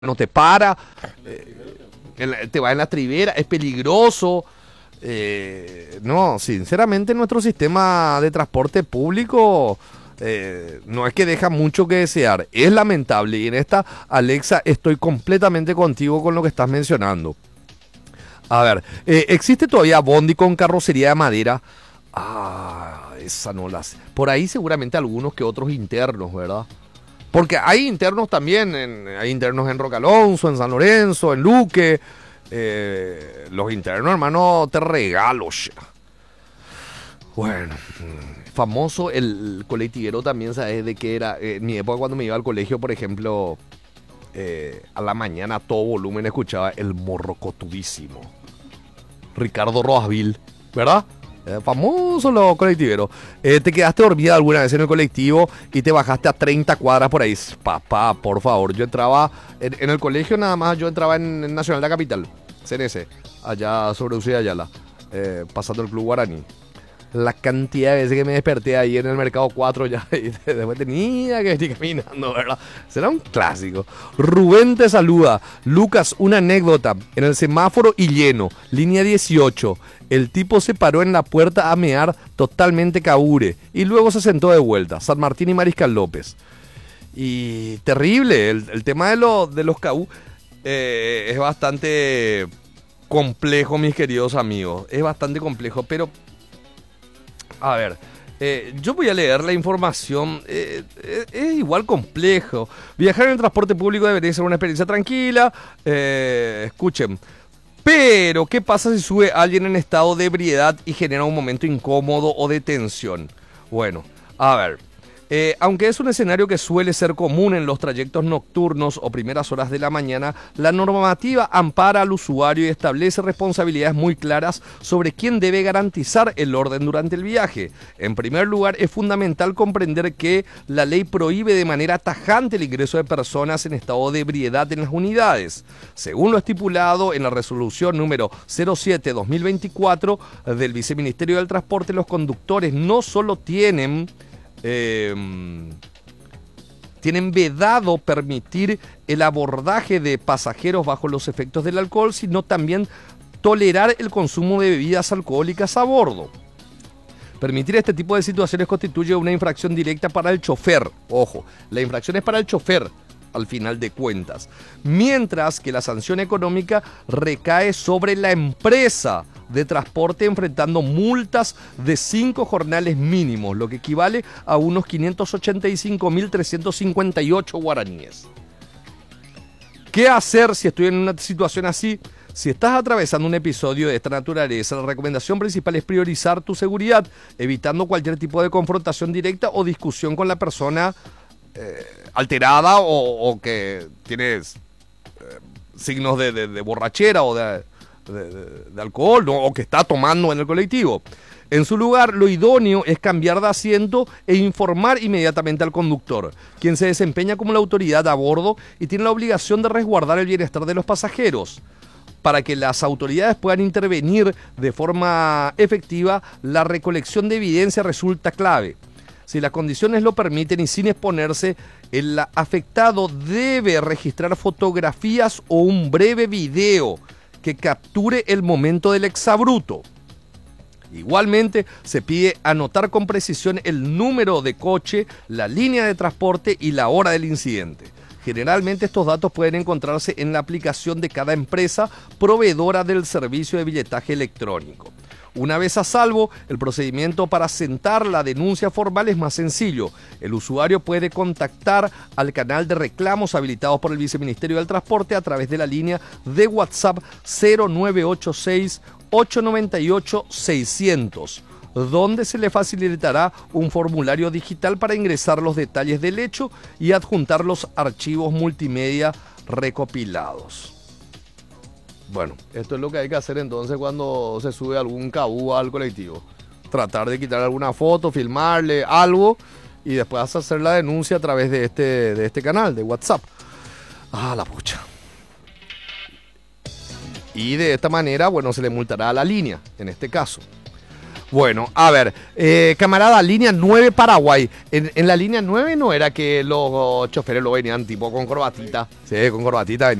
no te para, te va en la tribera, es peligroso. No, sinceramente nuestro sistema de transporte público no es que deja mucho que desear, es lamentable. Y en esta, Alexa, estoy completamente contigo con lo que estás mencionando. A ver, ¿existe todavía bondi con carrocería de madera? Ah, esa no la sé. Por ahí seguramente algunos que otros internos, ¿verdad? Porque hay internos también, hay internos en Roca Alonso, en San Lorenzo, en Luque. Los internos, hermano, te regalo ya. Bueno, famoso el colectivero también, ¿sabes de qué era? En mi época cuando me iba al colegio, por ejemplo, a la mañana a todo volumen escuchaba el morrocotudísimo Ricardo Roasville, ¿verdad? Famoso los colectiveros. ¿Te quedaste dormida alguna vez en el colectivo y te bajaste a 30 cuadras por ahí? Papá, por favor. Yo entraba en el colegio nada más, yo entraba en Nacional de la Capital, CNS, allá sobre Ucía Ayala, pasando el Club Guaraní. La cantidad de veces que me desperté ahí en el Mercado 4 ya y después tenía que venir caminando, ¿verdad? Será un clásico. Rubén te saluda. Lucas, una anécdota. En el semáforo y lleno, línea 18, el tipo se paró en la puerta a mear totalmente caure y luego se sentó de vuelta. San Martín y Mariscal López. Y terrible, el tema de los CAU es bastante complejo, mis queridos amigos. Es bastante complejo, pero... A ver, yo voy a leer la información. Es igual complejo. Viajar en el transporte público debería ser una experiencia tranquila. Escuchen. Pero, ¿qué pasa si sube alguien en estado de ebriedad y genera un momento incómodo o de tensión? Bueno, a ver. Aunque es un escenario que suele ser común en los trayectos nocturnos o primeras horas de la mañana, la normativa ampara al usuario y establece responsabilidades muy claras sobre quién debe garantizar el orden durante el viaje. En primer lugar, es fundamental comprender que la ley prohíbe de manera tajante el ingreso de personas en estado de ebriedad en las unidades. Según lo estipulado en la resolución número 07-2024 del Viceministerio del Transporte, los conductores no solo tienen vedado permitir el abordaje de pasajeros bajo los efectos del alcohol, sino también tolerar el consumo de bebidas alcohólicas a bordo. Permitir este tipo de situaciones constituye una infracción directa para el chofer. Ojo, la infracción es para el chofer al final de cuentas, mientras que la sanción económica recae sobre la empresa de transporte, enfrentando multas de 5 jornales mínimos, lo que equivale a unos 585.358 guaraníes. ¿Qué hacer si estoy en una situación así? Si estás atravesando un episodio de esta naturaleza, la recomendación principal es priorizar tu seguridad, evitando cualquier tipo de confrontación directa o discusión con la persona alterada o que tienes signos de borrachera o de alcohol, ¿no? O que está tomando en el colectivo. En su lugar, lo idóneo es cambiar de asiento e informar inmediatamente al conductor, quien se desempeña como la autoridad a bordo y tiene la obligación de resguardar el bienestar de los pasajeros. Para que las autoridades puedan intervenir de forma efectiva, la recolección de evidencia resulta clave. Si las condiciones lo permiten y sin exponerse, el afectado debe registrar fotografías o un breve video que capture el momento del exabrupto. Igualmente, se pide anotar con precisión el número de coche, la línea de transporte y la hora del incidente. Generalmente estos datos pueden encontrarse en la aplicación de cada empresa proveedora del servicio de billetaje electrónico. Una vez a salvo, el procedimiento para sentar la denuncia formal es más sencillo. El usuario puede contactar al canal de reclamos habilitados por el Viceministerio del Transporte a través de la línea de WhatsApp 0986 898 600, donde se le facilitará un formulario digital para ingresar los detalles del hecho y adjuntar los archivos multimedia recopilados. Bueno, esto es lo que hay que hacer entonces cuando se sube algún cabú al colectivo. Tratar de quitar alguna foto, filmarle algo y después hacer la denuncia a través de este canal de WhatsApp. Ah, la pucha. Y de esta manera, bueno, se le multará a la línea, en este caso. Bueno, a ver, camarada, línea 9 Paraguay. En la línea 9 no era que los choferes lo venían tipo con corbatita. Sí, con corbatita